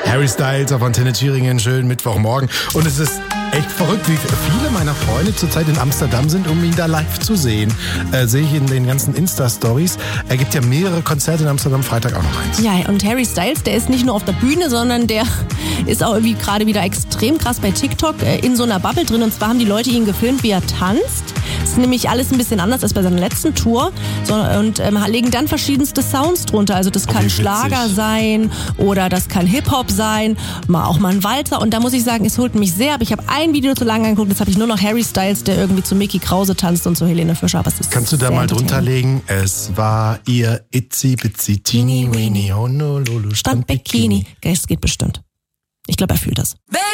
Harry Styles auf Antenne Thüringen, schönen Mittwochmorgen. Und es ist echt verrückt, wie viele meiner Freunde zurzeit in Amsterdam sind, um ihn da live zu sehen. Sehe ich in den ganzen Insta-Stories. Er gibt ja mehrere Konzerte in Amsterdam, Freitag auch noch eins. Ja, und Harry Styles, der ist nicht nur auf der Bühne, sondern der ist auch irgendwie gerade wieder extrem krass bei TikTok in so einer Bubble drin. Und zwar haben die Leute ihn gefilmt, wie er tanzt. Das ist nämlich alles ein bisschen anders als bei seiner letzten Tour. Und legen dann verschiedenste Sounds drunter. Also das kann Schlager sein oder das kann Hip-Hop sein, auch mal ein Walzer. Und da muss ich sagen, es holt mich sehr. Aber ich habe ein Video zu lange angeguckt, jetzt habe ich nur noch Harry Styles, der irgendwie zu Mickey Krause tanzt und zu Helene Fischer. Aber es ist Kannst du da mal drunter legen? Es war ihr Itzy Bitsy Teeny Weeny Honolulu Strand Bikini. Es geht bestimmt. Ich glaube, er fühlt das.